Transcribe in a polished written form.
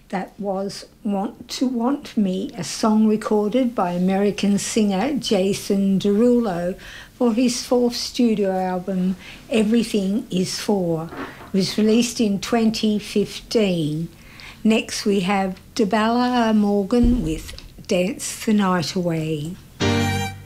That was Want to Want Me, a song recorded by American singer Jason Derulo for his fourth studio album, Everything Is For. It was released in 2015. Next we have Debella Morgan with Dance the Night Away.